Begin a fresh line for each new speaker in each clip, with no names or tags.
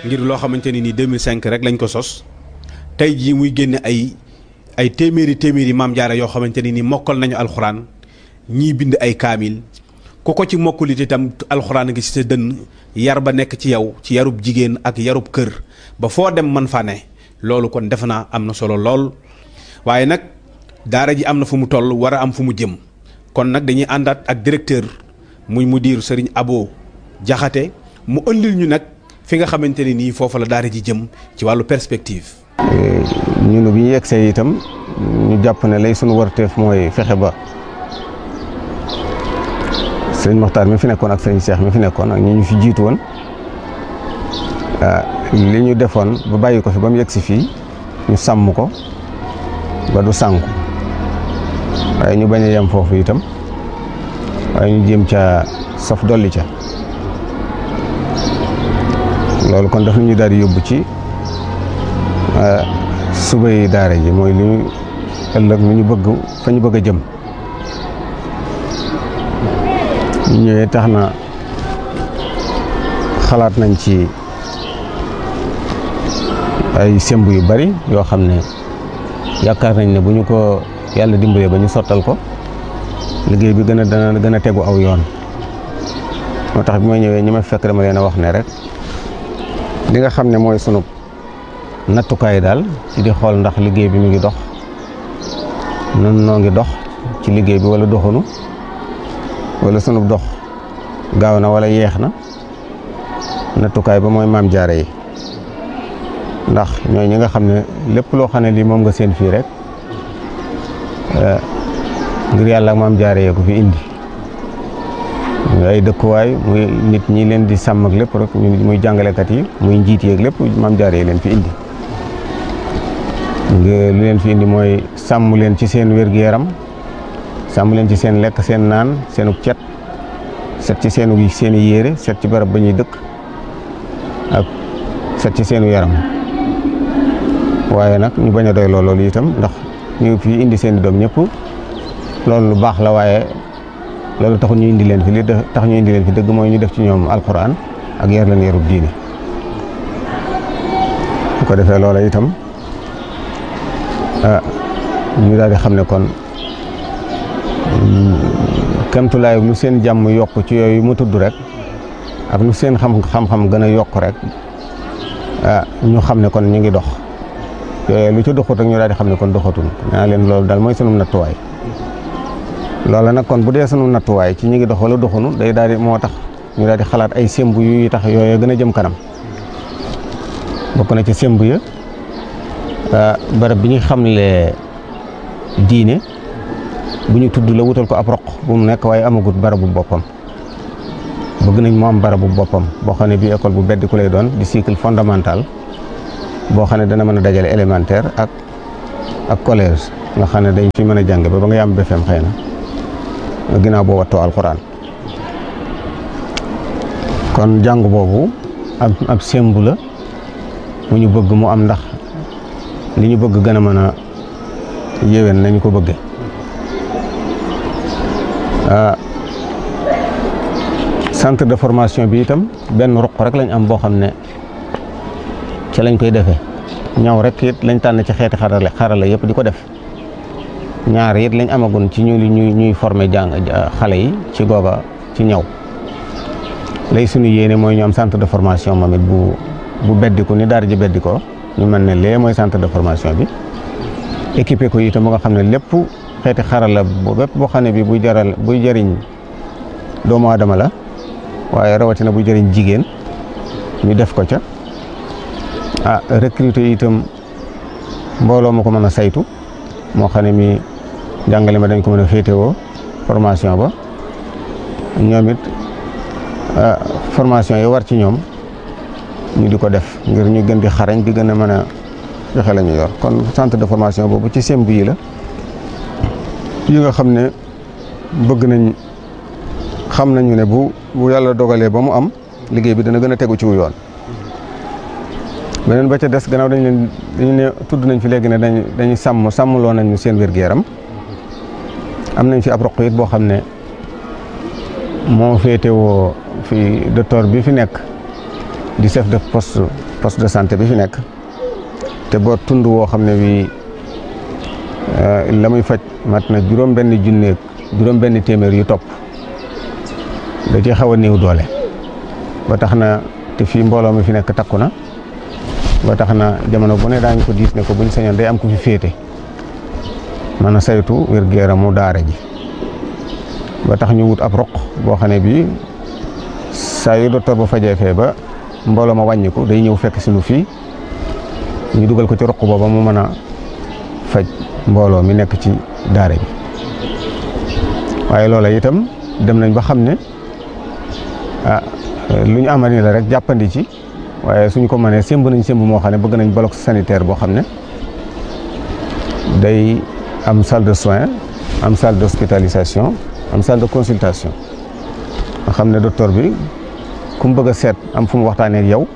ngir loo xamante ni 2005 rek lañ ko sos tey jii muy génne ay téeméeri maam jaara yoo xamante ni mokkal nañu alxuraan ñii bind ay kaamil ku ko ci mokkulit itam alxuraan ngi ci sa dënn yar ba nekk ci yow ci yarub jigéen ak yarub kër ba foo dem man fa ne loolu kon defe naa am na solo lool waaye nag daara ji am na fu mu toll war a am fu mu jëm kon nag dañuy àndaat ak directeur muy mudir Serigne Abo Jaxate mu ëndil ñu nag fi nga xamante ne nii foofu la daara ji jëm ci wàllu perspective.
ñun bi ñu yegsee itam ñu jàpp ne lay sunu warteef mooy fexe ba sëriñ Moxtaar mi fi nekkoon ak sëriñ Cheikh mi fi nekkoon ak ñi ñu fi jiitu woon li ñu defoon ba bàyyi ko fi ba mu yegsi fii ñu sàmm ko ba du sànku waaye ñu bañ a yem foofu itam waaye ñu jéem ca saf dolli ca loolu kon daf ñu daal di yóbbu ci subay daara ji mooy li ñu ëllëg lu ñu bëgg fa ñu bëgg a jëm ñu ñëwee tax na xalaat nañ ci ay semb yu bari yoo xam ne yaakaar nañ ne bu ñu ko yàlla dimbalee ba ñu sottal ko liggéey bi dana gën a tegu aw yoon moo tax bi ma ñëwee ñi ma fekk dama leen a wax ne rek li nga xam ne mooy sunu nattukaay daal ci di xool ndax liggéey bi mu ngi dox nun noo ngi dox ci liggéey bi wala doxunu wala sunu dox gaaw na wala yeex na nattukaay ba mooy maam jaare yi ndax ñooy ñi nga xam ne lépp loo xam ne lii moom nga seen fii rek ngir yàlla ak maam jaare yee ko fi indi muy ay dëkkuwaay muy nit ñi leen di sàmm ak lépp rek muy jàngalekat yi muy njiit yeeg lépp maam jaare yi leen fi indi lu leen fi indi mooy sàmm leen ci seen wér-gu-yaram sàmm leen ci seen lekk seen naan seenu cet set ci seeni yére set ci barab ba ñuy dëkk ak set ci seenu yaram waaye nag ñu bañ a doy loolu itam ndax ñu fi indi seen i doom ñëpp loolu lu baax la waaye loolu taxul ñu indi leen fi li tax ñu indi leen fi dëgg mooy ñu def ci ñoom alxuraan ak yar leen yarub diine bu ko defee loola itam ñu daal di xam ne kon kemtulaay lu seen jàmm yokk ci yooyu mu tudd rek ak lu seen xam-xam gën a yokk rek ñu xam ne kon ñu ngi dox yooyu lu ci doxut rek ñu daal di xam ne kon doxatul naa leen loolu daal mooy sunu nattuwaay loola nag kon bu dee sunu nattuwaay ci ñu ngi dox wala doxunu day daal di moo tax ñu daal di xalaat ay semb yu tax yooyu gën a jëm kanam bokk na ci semb ya barab bi ñu xamle diine bu ñu tudd la wutal ko ab roq bu mu nekk waaye amagut barabu boppam bëgg nañ mu am barabu boppam boo xam ne bii école bu beddi ku lay doon di cycle fondamental boo xam ne dana mën a dajale élémentaire ak collège nga xam ne dañ fi mën a jàng ba nga yam BFEM xëy na ginnaaw boo wattoo alxuraan kon jàng boobu ab sembu la mu ñu bëgg mu am ndax li ñu bëgg gën a mën a yéwén nañu ko bëgge centre de formation bi itam benn ruq rek lañ am boo xam ne ci lañ koy defee ñaw rek it lañ tànn ci xeeti xarala yëpp di ko def ñaar it lañ amagun ci ñuy former xale yi ci googa ci ñaw lay sunu yéene mooy ñu am centre de formation moom it bu beddiku ni daara ji beddikoo ñu mën ne lee mooy centre de formation bi équipé ko itam ba nga xam ne lépp xeeti xarala bépp boo xam ne bi buy jëriñ doomu aadama la waaye rawatina buy jëriñ jigéen ñu def ko ca recruter itam mbooloo ma ko mën a saytu moo xam ne mi jàngale ma dañ ko mën a féetewoo formation ba ñoom it formation yi war ci ñoom ñu di ko def ngir ñu gën di xarañ di gën a mën a joxe la ñu yor kon centre de formation boobu ci semb yi la yi nga xam ne bëgg nañ xam nañu ne bu yàlla dogalee ba mu am liggéey bi dana gën a tegu ci wu yoon beneen ba ca des gannaaw dañu ne tudd nañ fi léegi ne dañuy sàmmloo nañu seen wér-gu-yaram am nañ fi ab roq it boo xam ne moo féetewoo fi docteur bi fi nekk di chef de poste de santé bi fi nekk te boo tund woo xam ne bii la muy faj mat na juróom-benn téeméer yu topp da ci xaw a néew doole ba tax na te fii mbooloo mi fi nekk takku na ba tax na jamono bu ne daañu ko diis ne ko buñ sañoon day am ku fi féete mën a saytu wér-gu-yaramu daara ji ba tax ñu wut ab roq boo xam ne bii saa yu docteur ba fajee fee ba mbooloo ma wàññiku day ñëw fekk si nu fii ñu dugal ko ci roq booba mu mën a faj mbooloo mi nekk ci daara ji waaye loola itam dem nañ ba xam ne lu ñu amani la rek jàppandi ci waaye suñu ko mënee sémb nañ sémb moo xam ne bëgg nañ bloc sanitaire boo xam ne day am salle de soins am salle d'hospitalisation am salle de consultation nga xam ne docteur bi ku mu bëgg a seet am fu mu waxtaanee ak yow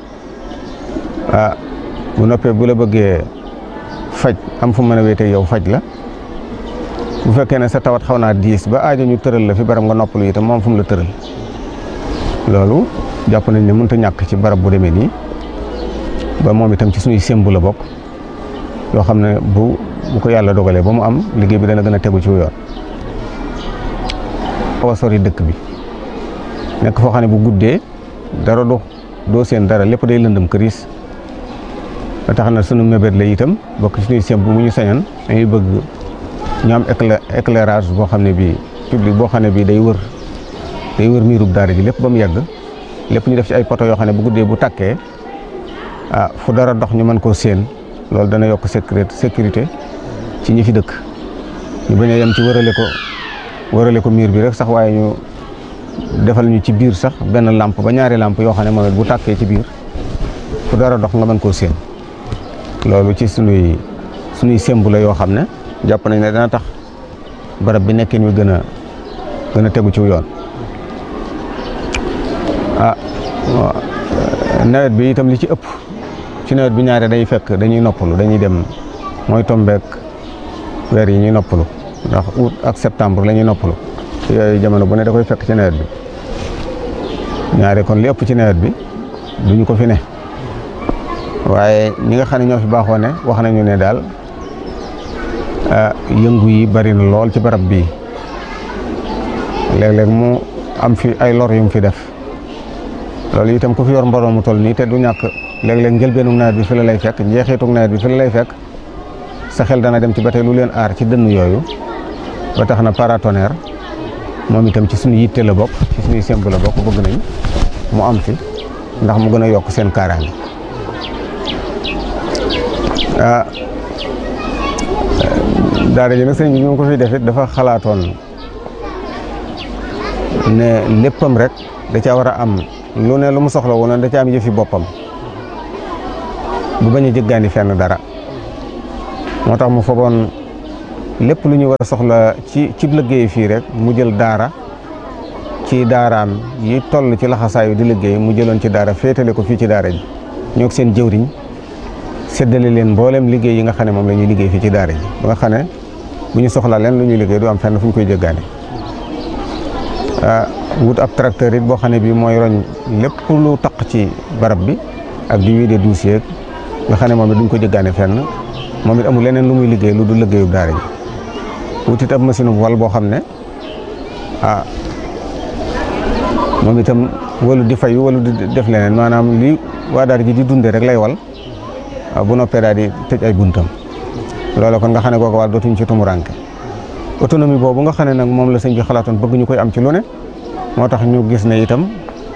bu noppee bu la bëggee faj am fu mu mën a wéetee yow faj la bu fekkee ne sa tawat xaw naa diis ba aajo ñu tëral la fi barab nga noppalu itam moom fu mu la tëral loolu jàpp nañ ne mënut a ñàkk ci barab bu demee nii ba moom itam ci suñuy sémbu la bokk yoo xam ne bu ko yàlla dogalee ba mu am liggéey bi dana gën a tegu ci yoon. xaw a sori dëkk bi nekk foo xam ne bu guddee dara doo seen dara lépp day lëndëm këriis ba tax na sunu mébét la itam bokk ci suñuy sémbu mu ñu sañoon dañuy bëgg ñu am éclairage boo xam ne bii public boo xam ne bii day wër miirub daara ji lépp ba mu yegg lépp ñu def ci ay poto yoo xam ne bu guddee bu tàkkee fu dara dox ñu mën koo séen loolu dana yokk sécurité ci ñi fi dëkk ñu bañ a yem ci wërale ko miir bi rek sax waaye ñu defal ñu ci biir sax benn lampe ba ñaari lampe yoo xam ne moom it bu tàkkee ci biir fu dara dox nga mën koo séen loolu ci sunuy sémbu la yoo xam ne jàpp nañ ne dana tax barab bi nekkin wi gën a tegu ci yoon. nawet bi itam li ci ëpp ci nawet bi ñaare day fekk dañuy noppalu dañuy dem mooy tombeek weer yi ñuy noppalu ndax août ak septembre la ñuy noppalu yooyu jamono bu ne da koy fekk ci nawet bi ñaare kon li ëpp ci nawet bi duñu ko fi ne waaye ñi nga xam ne ñoo fi baaxoo ne wax nañu ne daal yëngu yi bari na lool ci barab bii léeg-léeg mu am fi ay lor yu mu fi def loolu itam ku fi yor mbooloo mu toll nii te du ñàkk léeg-léeg njëlbeenu nawet bi fi la lay fekk njeexitug nawet bi fi la lay fekk sa xel dana dem ci ba tey lu leen aar ci dënn yooyu ba tax na paratonnerre moom itam ci suñu yitte la bokk ci suñuy semb la bokk bëgg nañ mu am fi ndax mu gën a yokk seen kaaraange daara ji nag sëñ bi ñu ko fi defit dafa xalaatoon ne léppam rek da caa war a am lu ne lu mu soxla woon da caa am yëfi boppam bu bañ a jëggaani fenn dara moo tax mu fogoon lépp lu ñu war a soxla ci liggéey fii rek mu jël daara ci daaraam yi toll ci laxasaayu di liggéey mu jëloon ci daara féetale ko fii ci daara ji ñoo seen jëwriñ séddale leen mboolem liggéey yi nga xam ne moom la ñuy liggéey fii ci daara ji ba nga xam ne bu ñu soxlaa leen lu ñuy liggéey du am fenn fu ñu koy jëggaane wut ab tracteur it boo xam ne bii mooy roñ lépp lu taq ci barab bi ak di wiide dossier nga xam ne moom it duñ ko jëggaane fenn moom it amul leneen lu muy liggéey lu du liggéeyub daara ji wut it ab machine wal boo xam ne moom itam walu di fayu walu di def leneen maanaam li waa daara ji di dunde rek lay wal bu noppee daal di tëj ay buntam loolu kon nga xam ne kooku wàll dootuñ ci tumuranke autonomie boobu nga xam ne nag moom la sëñ bi xalaatoon bëgg ñu koy am ci lu ne moo tax ñu gis ne itam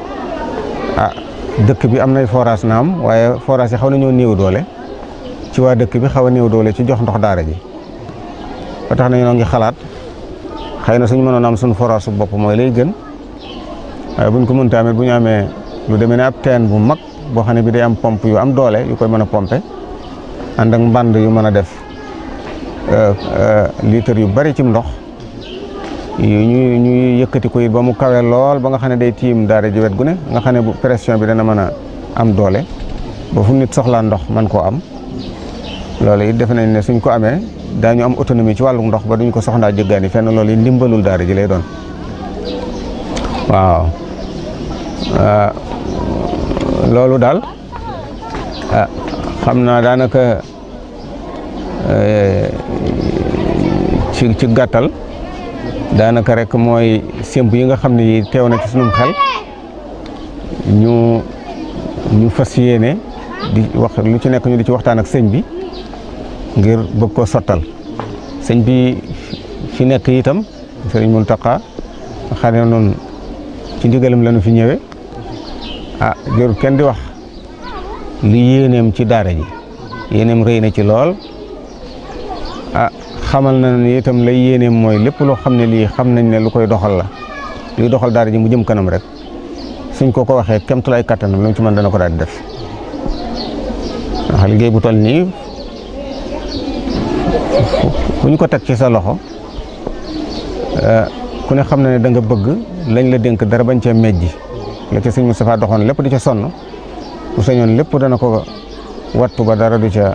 dëkk bi am nay forage na am waaye forage yi xaw nañoo néew doole ci waa dëkk bi xaw a néew doole ci jox ndox daara ji ba tax na ñoo ngi xalaat xëy na suñu mënoon am suñu forage su bopp mooy lay gën waaye buñ ko mënta amee bu ñu amee lu demee ne ab teen bu mag boo xam ne bi day am pompe yu am doole yu koy mën a pompe ànd ak mbànd yu mën a def litre yu bari ci ndox ñuy yëkkati ko it ba mu kawe lool ba nga xam ne day tiim daara ji wet gu ne nga xam ne bu pression bi dana mën a am doole ba fu nit soxlaa ndox man koo am loolu it defe nañ ne suñ ko amee daañu am autonomie ci wàllu ndox ba duñ ko soxlaa jëggaani fenn loolu it ndimbalul daara ji lay doon waaw loolu daal xam naa daanaka ci gàttal daanaka rek mooy sémb yi nga xam ne yi teew na ci sunum xel ñu fas yéene di wax lu ci nekk ñu di ci waxtaan ak sëñ bi ngir bëgg koo sottal sëñ bi fi nekk itam sëriñ Mountakha xam ne noonu ci ndigalam la ñu fi ñëwee jërul kenn di wax li yéeneem ci daara ji yéeneem rëy na ci lool xamal na ne itam lay yéeneem mooy lépp loo xam ne lii xam nañ ne lu koy doxal la luy doxal daara ji mu jëm kanam rek suñ ko waxee kemtulaay kattanam lu mu ci mën dana ko daal di def ndax liggéey bu toll nii ku ñu ko teg ci sa loxo ku ne xam na ne da nga bëgg lañ la dénk dara bañ cee mejji la ca sëñ Moustapha doxoon lépp di ca sonn bu sañoon lépp dana ko wattu ba dara du ca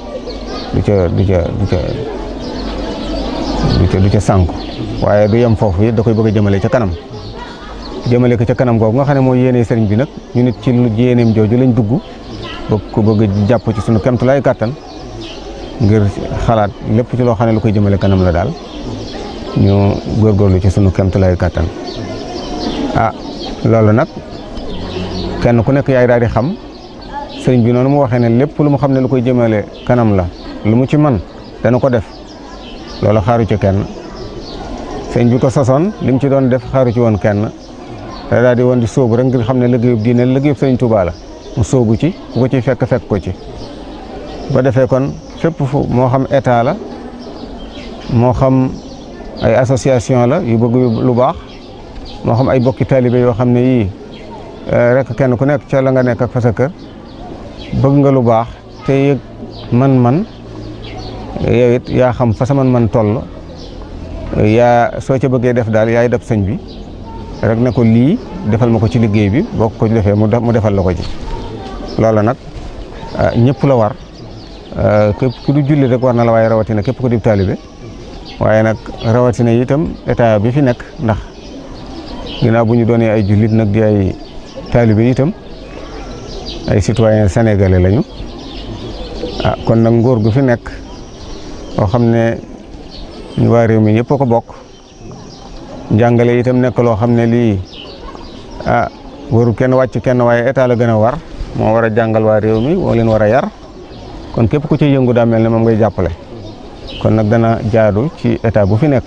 sànku waaye du yem foofu it da koy bëgg a jëmale ca kanam jëmale ko ca kanam googu nga xam ne mooy yéene sëriñ bi nag ñu nit ci lu yéeneem jooju lañ dugg bëgg jàpp ci sunu kemtulaay kàttan ngir xalaat lépp ci loo xam ne lu koy jëmale kanam la daal ñu góorgóorlu ci sunu kemtulaay kàttan loolu nag kenn ku nekk yaay daal di xam sëriñ bi noonu mu waxee ne lépp lu mu xam ne lu koy jëmale kanam la lu mu ci man dana ko def loolu xaaru ci kenn sëriñ bi ko sosoon li mu ci doon def xaaru ci woon kenn da daal di woon di sóobu rek ngir xam ne liggéeyub diine liggéeyub sëriñ Tuubaa la mu sóobu ci ku ko ci fekk ko ci ba defee kon fépp fu moo xam état la moo xam ay association la yu bëgg lu baax moo xam ay bokki taalibe yoo xam ne yii rek kenn ku nekk ca la nga nekk ak fa sa kër bëgg nga lu baax te yëg man-man yow it yaa xam fa sa man-man toll yaa soo ca bëggee def daal yaay def sëñ bi rek ne ko lii defal ma ko ci liggéey bi boo ko defee mu defal la ko ci loolu nag ñëpp la war képp ku du julli rek war na la waaye rawatina képp ku di taalibe waaye nag rawatina itam état bi fi nekk ndax ginnaaw bu ñu doonee ay jullit nag di ay taalibe itam ay citoyen sénégalais lañu kon nag nguur gu fi nekk boo xam ne ñu waa réew mi ñëpp a ko bokk njàngale itam nekk loo xam ne lii waru kenn wàcc kenn waaye état la gën a war moo war a jàngal waa réew mi moo leen war a yar kon képp ku ci yëngu daa mel ne moom ngay jàppale kon nag dana jaadu ci état bu fi nekk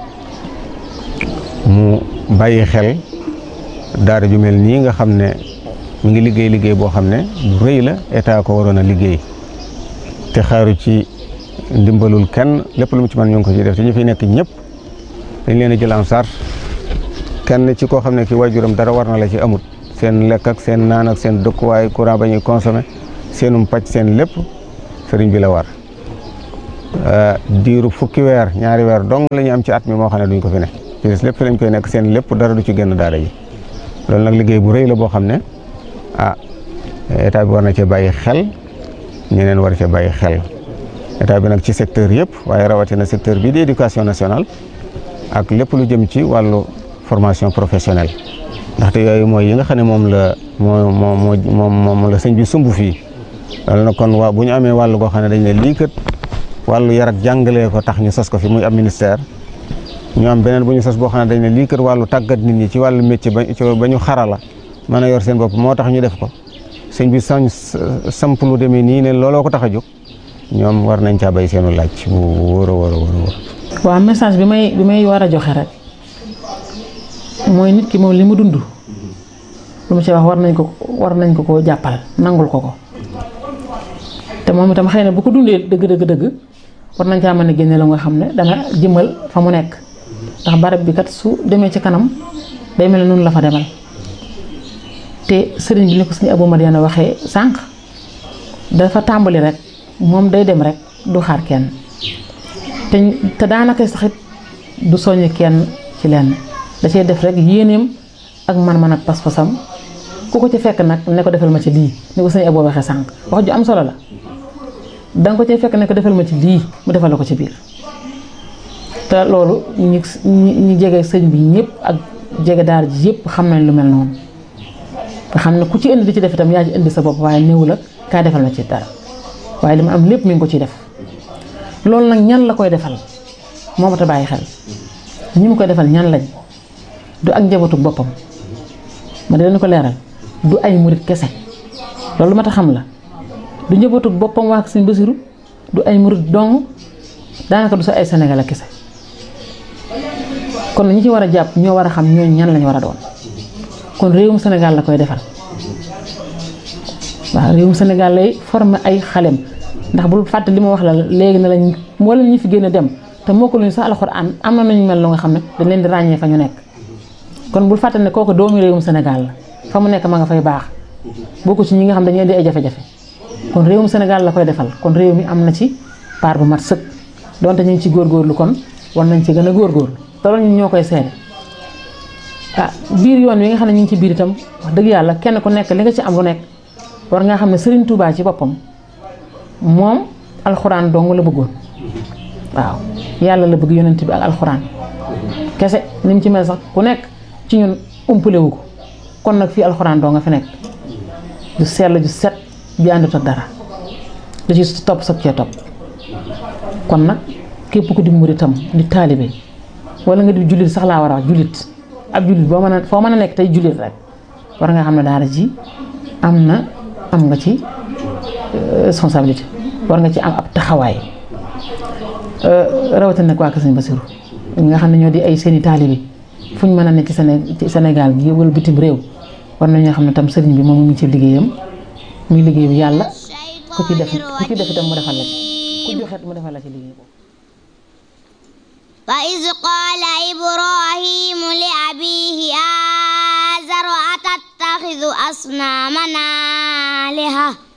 mu bàyyi xel daara ju mel nii nga xam ne mu ngi liggéey boo xam ne bu rëy la état ko waroon a liggéey te xaaru ci ndimbalul kenn lépp lu mu ci mën ñu ngi ko ci def te ñu fi nekk ñëpp dañ leen a jël en charge kenn ci koo xam ne ki waajuram dara war na la ci amut seen lekk ak seen naan ak seen dëkkuwaay courant ba ñuy consommé seenum pàcc seen lépp sëriñ bi la war diiru fukki weer ñaari weer dong la ñu am ci at mi moo xam ne duñ ko fi ne ci lépp fi lañ koy nekk seen lépp dara du ci génn daara ji loolu nag liggéey bu rëy la boo xam ne état bi war na cee bàyyi xel ñeneen war cee bàyyi xel état bi nag ci secteur yëpp waaye rawatina secteur bii di éducation nationale ak lépp lu jëm ci wàllu formation professionnelle ndaxte yooyu mooy yi nga xam ne moom la sëñ bi sumb fii loolu nag kon bu ñu amee wàllu goo xam ne dañ ne lii kat wàllu yar ak jàngalee ko tax ñu sos ko fi muy am ministère ñu am beneen bu ñu sos boo xam ne dañ ne lii kat wàllu tàggat nit ñi ci wàllu métier ba ñu xarala mën a yor seen bopp moo tax ñu def ko sëñ bi samp lu demee nii ne looloo ko tax a jóg ñoom war nañ caa bay seenu laaj bu wóor a wóor a wóor.
waaw message bi may war a joxe rek mooy nit ki moom li mu dund lu mu ci wax war nañ ko koo jàppal nangul ko te moom itam xëy na bu ko dundee dëgg war nañ caa mën a génne la nga xam ne dana jëmal fa mu nekk ndax barab bi kat su demee ci kanam day mel ne noonu la fa demal te sëriñ bi ni ko suñu Abou Madiana waxee sànq dafa tàmbali rek moom day dem rek du xaar kenn te daanaka saxit du soññ kenn ci lenn da cee def rek yéeneem ak man-man ak pas-pasam ku ko ci fekk nag ne ko defal ma ci lii ni ko suñu Abou waxee sànq wax ju am solo la danga ko cee fekk ne ko defal ma ci lii mu defal la ko ci biir te loolu ñi jege sëñ bi ñëpp ak jege daara ji yëpp xam nañ lu mel noonu nga xam ne ku ci indi di ci def itam yaa ci indi sa bopp waaye néew la kaa defal ma ci dara waaye li ma am lépp mi ngi ko ciy def loolu nag ñan la koy defal moo mat a bàyyi xel ñi mu koy defal ñan lañ du ak njabootu boppam ma di leen ko leeral du ay murit kese loolu mat a xam la du njabootu boppam waa Sëñ Basiru du ay murit dong daanaka du sa ay Sénégal kese kon ñi ci war a jàpp ñoo war a xam ñooñu ñan lañ war a doon kon réewum Sénégal la koy defal waaw réewum Sénégal lay former ay xalem ndax bul fàtte li ma wax la léegi ne lañ moo leen ñi fi génn dem te moo ko luñu sax alxuraan am na nañu mel lu nga xam ne dañ leen di ràññee fa ñu nekk kon bul fàtte ne kooku doomu réewum Sénégal la fa mu nekk ma nga fay baax bokku ci ñi nga xam dañuy di ay jafe-jafe kon réewum Sénégal la koy defal kon réew mi am na ci part bu mat sëkk donte ñu ngi ci góorgóorlu kon war nañ ci gën a góorgóorlu te loolu ñun ñoo koy seede biir yoon wi nga xam ne ñu ngi ci biir itam wax dëgg yàlla kenn ku nekk li nga ci am lu nekk war nga xam ne Serigne Touba ci boppam moom alxuraan dong la bëggoon waaw yàlla la bëgg yonent bi ak alxuraan kese ni mu ci mel sax ku nekk ci ñun umpale wu ko kon nag fii alxuraan doo nga fi nekk du sell ju set bi àndut ak dara da ci topp soog cee topp kon nag képp ku di muritam di taalibe wala nga di jullit sax laa war a wax jullit ab jullit boo mën a foo mën a nekk tey jullit rek war nga xam ne daara ji am nga ci responsabilité war nga ci am ab taxawaay rawatina nag waa Kër Sëñ Basiru nga xam ne ñoo di ay seeni taalibe fu ñu mën a nekk ci Sénégal gi wala bitim réew war nañoo xam ne tam sëriñ bi moom mu ngi ci liggéeyam muy liggéey bi yàlla ku ci def itam mu defal la ci ku joxet mu defal la ci liggéey boobu.
وإذ قال إبراهيم لأبيه آزر أتتخذ أصنامنا آلهة